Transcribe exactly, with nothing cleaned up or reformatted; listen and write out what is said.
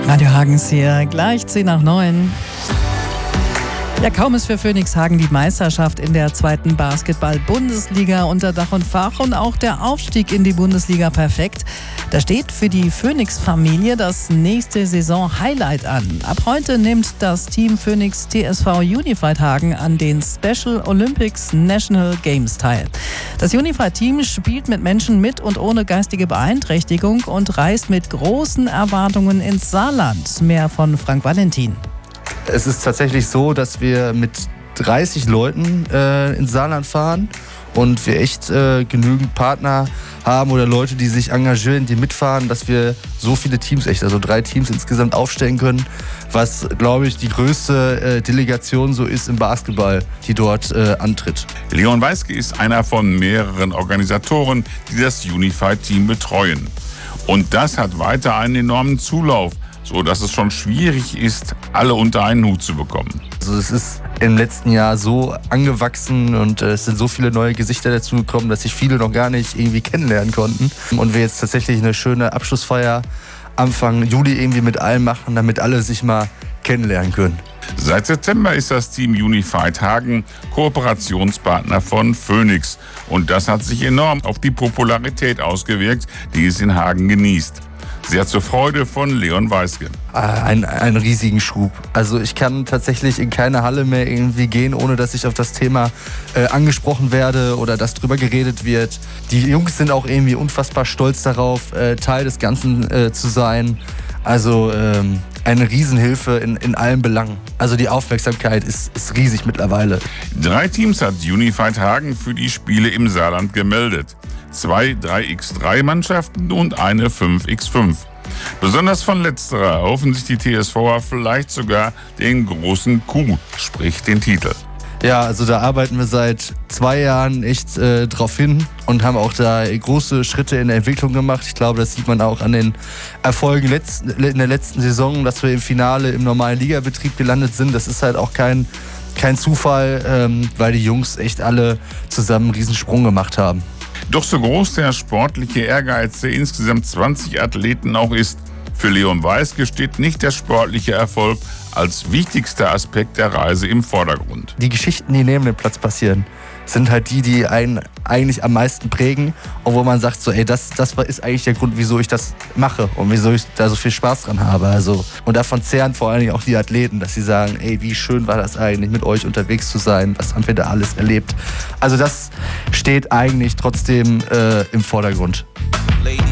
Radio Hagens hier, gleich zehn nach neun. Ja, kaum ist für Phönix Hagen die Meisterschaft in der zweiten Basketball-Bundesliga unter Dach und Fach und auch der Aufstieg in die Bundesliga perfekt. Da steht für die Phönix-Familie das nächste Saison-Highlight an. Ab heute nimmt das Team Phönix T S V Unified Hagen an den Special Olympics National Games teil. Das Unified-Team spielt mit Menschen mit und ohne geistige Beeinträchtigung und reist mit großen Erwartungen ins Saarland. Mehr von Frank Valentin. Es ist tatsächlich so, dass wir mit dreißig Leuten äh, ins Saarland fahren und wir echt äh, genügend Partner haben oder Leute, die sich engagieren, die mitfahren, dass wir so viele Teams, echt, also drei Teams insgesamt aufstellen können, was, glaube ich, die größte äh, Delegation so ist im Basketball, die dort äh, antritt. Leon Weiske ist einer von mehreren Organisatoren, die das Unified-Team betreuen. Und das hat weiter einen enormen Zulauf, so dass es schon schwierig ist, alle unter einen Hut zu bekommen. Also es ist im letzten Jahr so angewachsen und äh, es sind so viele neue Gesichter dazugekommen, dass sich viele noch gar nicht irgendwie kennenlernen konnten. Und wir jetzt tatsächlich eine schöne Abschlussfeier Anfang Juli irgendwie mit allen machen, damit alle sich mal kennenlernen können. Seit September ist das Team Unified Hagen Kooperationspartner von Phönix. Und das hat sich enorm auf die Popularität ausgewirkt, die es in Hagen genießt. Sehr zur Freude von Leon Weiske. Ein, einen riesigen Schub. Also ich kann tatsächlich in keine Halle mehr irgendwie gehen, ohne dass ich auf das Thema äh, angesprochen werde oder dass drüber geredet wird. Die Jungs sind auch irgendwie unfassbar stolz darauf, äh, Teil des Ganzen äh, zu sein. Also ähm, eine Riesenhilfe in, in allen Belangen. Also die Aufmerksamkeit ist, ist riesig mittlerweile. Drei Teams hat Unified Hagen für die Spiele im Saarland gemeldet. Zwei drei gegen drei Mannschaften und eine fünf gegen fünf. Besonders von letzterer erhoffen sich die T S V'er vielleicht sogar den großen Coup, sprich den Titel. Ja, also da arbeiten wir seit zwei Jahren echt äh, drauf hin und haben auch da große Schritte in der Entwicklung gemacht. Ich glaube, das sieht man auch an den Erfolgen letzten, in der letzten Saison, dass wir im Finale im normalen Ligabetrieb gelandet sind. Das ist halt auch kein, kein Zufall, ähm, weil die Jungs echt alle zusammen einen Riesensprung gemacht haben. Doch so groß der sportliche Ehrgeiz der insgesamt zwanzig Athleten auch ist, für Leon Weiske steht nicht der sportliche Erfolg als wichtigster Aspekt der Reise im Vordergrund. Die Geschichten, die neben dem Platz passieren, sind halt die, die einen eigentlich am meisten prägen und wo man sagt, so, ey, das, das ist eigentlich der Grund, wieso ich das mache und wieso ich da so viel Spaß dran habe. Also, und davon zehren vor allen Dingen auch die Athleten, dass sie sagen, ey, wie schön war das eigentlich, mit euch unterwegs zu sein, was haben wir da alles erlebt. Also das steht eigentlich trotzdem äh, im Vordergrund.